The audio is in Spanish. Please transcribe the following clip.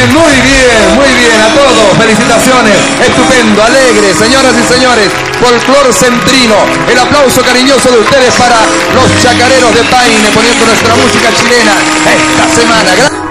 muy bien, a todos, felicitaciones, estupendo, alegre, señoras y señores, folclor centrino, el aplauso cariñoso de ustedes para los chacareros de Paine, poniendo nuestra música chilena esta semana.